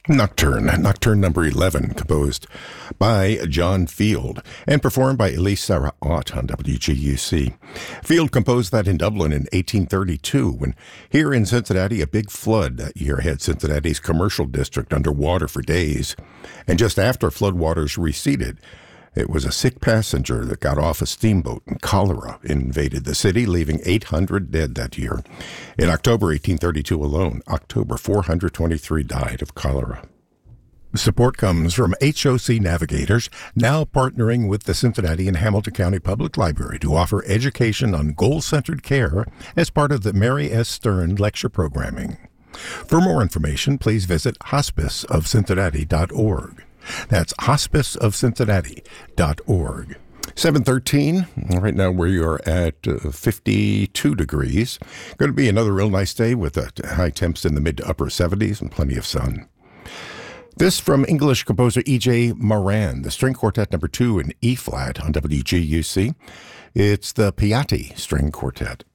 Nocturne number 11, composed by John Field and performed by Elise Sarah Ott on WGUC. Field composed that in Dublin in 1832, when here in Cincinnati, a big flood that year had Cincinnati's commercial district underwater for days. And just after floodwaters receded, it was a sick passenger that got off a steamboat and cholera invaded the city, leaving 800 dead that year. In October 1832 alone, 423 died of cholera. Support comes from HOC Navigators, now partnering with the Cincinnati and Hamilton County Public Library to offer education on goal-centered care as part of the Mary S. Stern lecture programming. For more information, please visit hospiceofcincinnati.org. That's hospiceofcincinnati.org. 7:13. Right now we are at 52 degrees. Going to be another real nice day with high temps in the mid to upper 70s and plenty of sun. This from English composer E.J. Moran, the String Quartet number 2 in E-flat on WGUC. It's the Piatti String Quartet.